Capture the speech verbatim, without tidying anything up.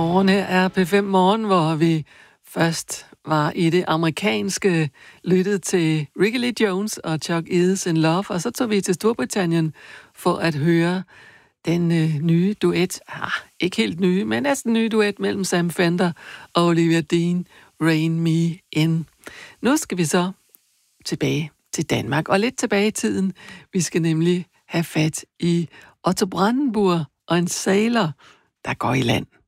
Morgen her er P fem Morgen, hvor vi først var i det amerikanske, lyttet til Ricky Lee Jones og Chuck Edes in Love, og så tog vi til Storbritannien for at høre den øh, nye duet, ah, ikke helt nye, men næsten nye duet mellem Sam Fender og Olivia Dean, Rain Me In. Nu skal vi så tilbage til Danmark, og lidt tilbage i tiden. Vi skal nemlig have fat i Otto Brandenburg og en sailor, der går i land.